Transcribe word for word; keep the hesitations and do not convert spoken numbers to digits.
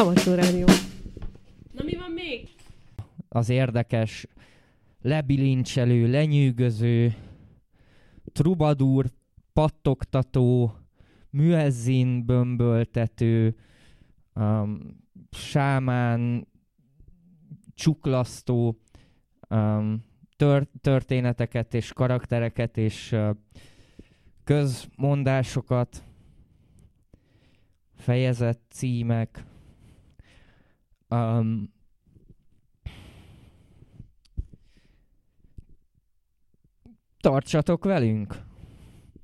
Alsó rádió. Na mi van még? Az érdekes, lebilincselő, lenyűgöző, trubadúr, pattogtató, müezzin bömböltető, um, sámán, csuklasztó um, tör- történeteket és karaktereket és uh, közmondásokat, fejezet címek. Um, tartsatok velünk!